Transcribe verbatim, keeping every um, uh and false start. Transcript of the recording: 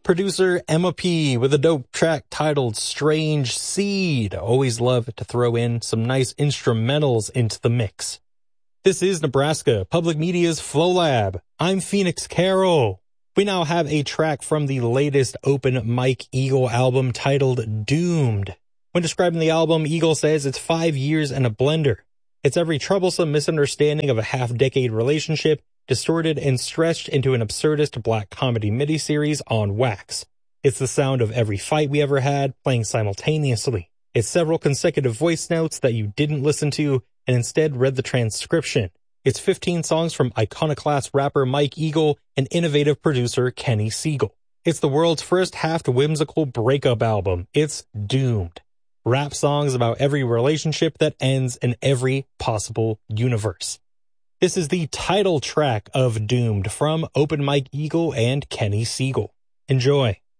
Producer Emma P with a dope track titled Strange Seed. Always love to throw in some nice instrumentals into the mix. This is Nebraska Public Media's Flow Lab. I'm Phoenix Carroll. We now have a track from the latest Open Mike Eagle album titled Doomed. When describing the album, Eagle says it's five years and a blender. It's every troublesome misunderstanding of a half-decade relationship distorted and stretched into an absurdist black comedy miniseries on wax. It's the sound of every fight we ever had playing simultaneously. It's several consecutive voice notes that you didn't listen to and instead read the transcription. It's fifteen songs from iconoclast rapper Mike Eagle and innovative producer Kenny Siegel. It's the world's first half-whimsical breakup album. It's Doomed. Rap songs about every relationship that ends in every possible universe. This is the title track of Doomed from Open Mike Eagle and Kenny Siegel. Enjoy.